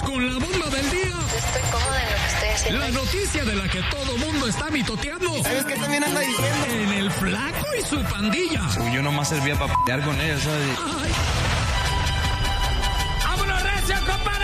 con la bomba del día. Estoy cómoda en lo que estoy haciendo. La noticia de la que todo mundo está mitoteando. ¿Sabes qué también anda diciendo? En el Flaco y su pandilla. Yo nomás servía para pelear con ella, ¿sabes? Ay. ¡Vámonos, recio, compadre!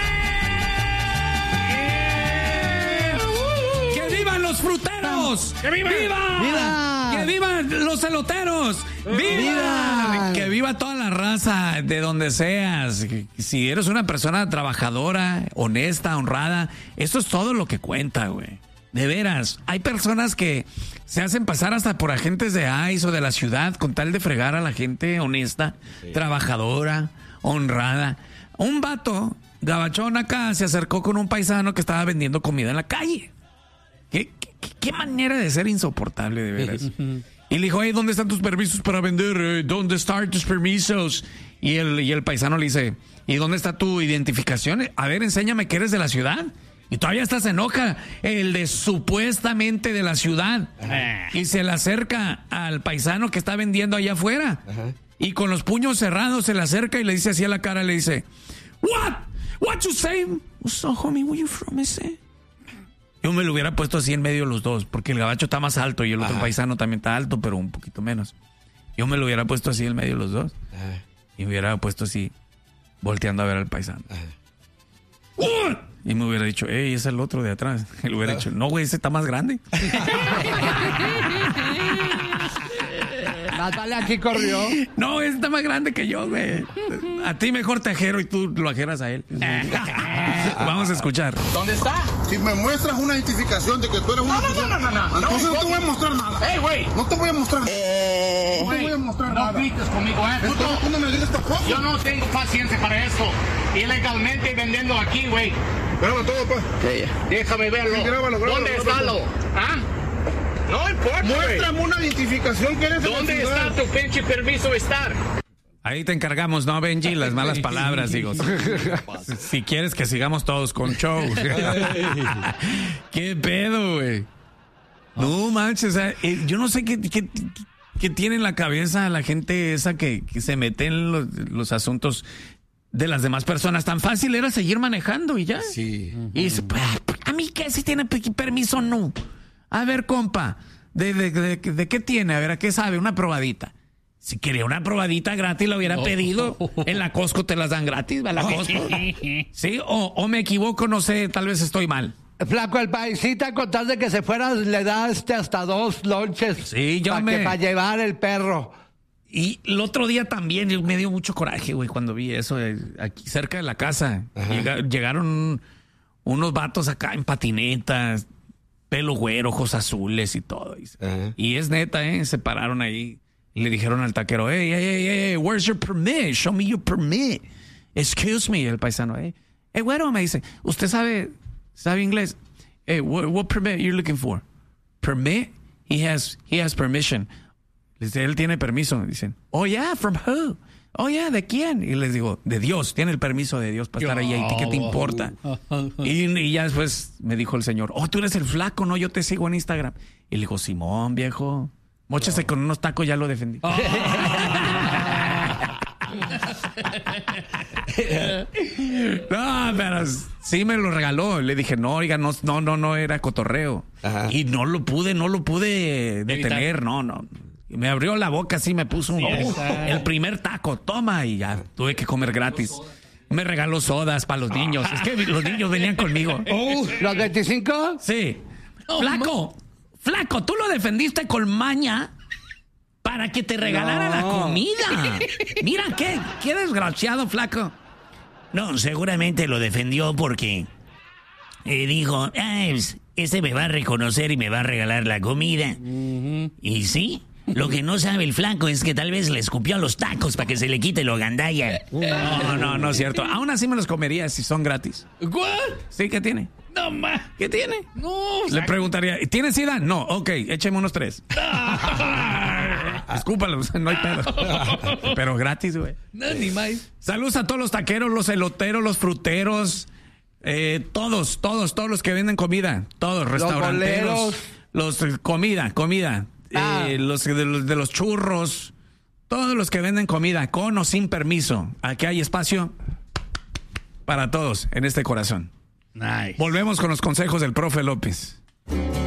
¡Que vivan los fruteros! ¡Que vivan! ¡Viva! ¡Viva! ¡Que vivan los eloteros! ¡Viva! ¡Viva! ¡Que viva toda la raza de donde seas! Si eres una persona trabajadora, honesta, honrada, eso es todo lo que cuenta, güey. De veras, hay personas que se hacen pasar hasta por agentes de ICE o de la ciudad con tal de fregar a la gente honesta, trabajadora, honrada. Un vato gabachón acá se acercó con un paisano que estaba vendiendo comida en la calle. ¿Qué manera de ser insoportable, de veras? Y le dijo, hey, ¿dónde están tus permisos para vender? ¿Dónde están tus permisos? Y el paisano le dice, ¿y dónde está tu identificación? A ver, enséñame que eres de la ciudad. Y todavía hasta se enoja el de supuestamente de la ciudad. Y se le acerca al paisano que está vendiendo allá afuera. Y con los puños cerrados se le acerca y le dice así a la cara, le dice, What you say? So, homie, where you from, ese? Yo me lo hubiera puesto así en medio de los dos, porque el gabacho está más alto y el otro paisano también está alto, pero un poquito menos. Yo me lo hubiera puesto así en medio de los dos. Y me hubiera puesto así, volteando a ver al paisano. Y me hubiera dicho, hey, ese es el otro de atrás. Y le hubiera dicho, no, güey, ese está más grande. Más vale aquí corrió. No, ese está más grande que yo, güey. A ti mejor te ajero y tú lo ajeras a él. Vamos a escuchar. ¿Dónde está? Si me muestras una identificación de que tú eres una persona... No. Entonces no te voy a mostrar nada. ¡Ey, güey! No te voy a mostrar nada. No te voy a mostrar nada. No grites conmigo, Entonces tú no me digas tampoco. Yo no tengo paciencia para esto. Ilegalmente vendiendo aquí, güey. Grábalo todo, pues. Déjame verlo. Sí, grábalo. ¿Dónde está lo? ¿Ah? No importa, güey. Muéstrame una identificación que eres de la ¿Dónde ciudad. está tu pinche permiso de estar? Ahí te encargamos, ¿no, Benji? Las malas palabras, digo. Si quieres que sigamos todos con show. ¿Qué pedo, güey? No manches, o sea, yo no sé qué tiene en la cabeza la gente esa que se mete en los asuntos de las demás personas. Tan fácil era seguir manejando y ya. Sí. Y dice, a mí qué, si tiene permiso, no. A ver, compa, ¿de qué tiene? A ver, ¿a qué sabe? Una probadita. Si quería una probadita gratis, la hubiera pedido. En la Costco te las dan gratis, ¿va? La Costco. Sí, o me equivoco, no sé, tal vez estoy mal. Flaco, el paisita, con tal de que se fuera, le da hasta 2 lonches. Sí, para llevar el perro. Y el otro día también me dio mucho coraje, güey, cuando vi eso aquí cerca de la casa. Llegaron unos vatos acá en patinetas, pelo güero, ojos azules y todo. Y es neta, se pararon ahí y le dijeron al taquero, hey, where's your permit? Show me your permit. Excuse me, el paisano, güero, me dice, ¿usted sabe inglés? Hey, what permit you're looking for? Permit? He has permission. Dice, él tiene permiso. Dicen, oh yeah, from who? Oh yeah, ¿de quién? Y les digo, de Dios, tiene el permiso de Dios para estar ahí. ¿A ti qué te importa? Y ya después me dijo el señor, oh, tú eres el Flaco, ¿no? Yo te sigo en Instagram. Y le digo, Simón, viejo, móchese con unos tacos, ya lo defendí. No, pero sí me lo regaló. Le dije, no, oiga, no era cotorreo. Y no lo pude detener, no. Me abrió la boca así, me puso el primer taco, toma, y ya tuve que comer gratis. Me regaló sodas para los niños. Es que los niños venían conmigo. ¿Los 25? Sí. Flaco, tú lo defendiste con maña para que te regalara la comida. Mira, qué desgraciado, Flaco. No, seguramente lo defendió porque dijo, ese me va a reconocer y me va a regalar la comida. Y sí, lo que no sabe el Flaco es que tal vez le escupió a los tacos para que se le quite lo gandalla. No es cierto. Aún así me los comería si son gratis. ¿What? Sí, ¿qué tiene? No, ma. ¿Qué tiene? No. Le preguntaría, ¿tienes sida? No, ok, écheme unos 3. Escúpalos, no hay pedo. Pero gratis, güey. No, ni más. Saludos a todos los taqueros, los eloteros, los fruteros, todos los que venden comida, todos, restauranteros, comida, los de los churros, todos los que venden comida, con o sin permiso. Aquí hay espacio para todos en este corazón. Nice. Volvemos con los consejos del profe López.